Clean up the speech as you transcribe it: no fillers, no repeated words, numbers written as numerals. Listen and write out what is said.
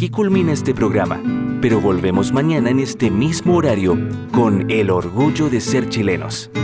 aquí culmina este programa, pero volvemos mañana en este mismo horario con el orgullo de ser chilenos.